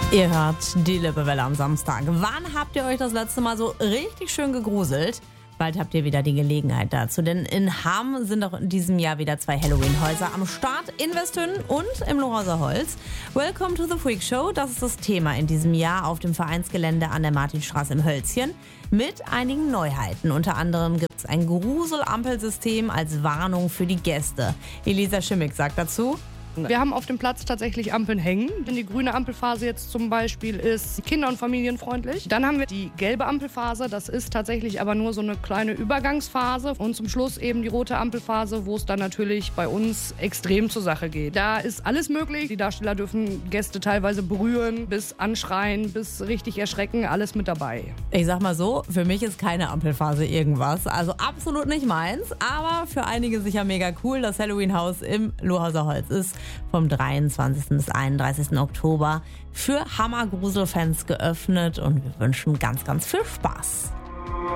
Ihr hört die Lippewelle am Samstag. Wann habt ihr euch das letzte Mal so richtig schön gegruselt? Bald habt ihr wieder die Gelegenheit dazu, denn in Hamm sind auch in diesem Jahr wieder 2 Halloween-Häuser am Start, in Westhünnen und im Lohauser Holz. Welcome to the Freak Show, das ist das Thema in diesem Jahr auf dem Vereinsgelände an der Martinstraße im Hölzchen mit einigen Neuheiten. Unter anderem gibt es ein Gruselampelsystem als Warnung für die Gäste. Elisa Schimmig sagt dazu: Wir haben auf dem Platz tatsächlich Ampeln hängen. Denn die grüne Ampelphase jetzt zum Beispiel ist kinder- und familienfreundlich. Dann haben wir die gelbe Ampelphase. Das ist tatsächlich aber nur so eine kleine Übergangsphase. Und zum Schluss eben die rote Ampelphase, wo es dann natürlich bei uns extrem zur Sache geht. Da ist alles möglich. Die Darsteller dürfen Gäste teilweise berühren, bis anschreien, bis richtig erschrecken. Alles mit dabei. Ich sag mal so, für mich ist keine Ampelphase irgendwas. Also absolut nicht meins. Aber für einige sicher mega cool. Das Halloween-Haus im Lohauser Holz ist vom 23. bis 31. Oktober für Hammer-Grusel-Fans geöffnet und wir wünschen ganz, ganz viel Spaß.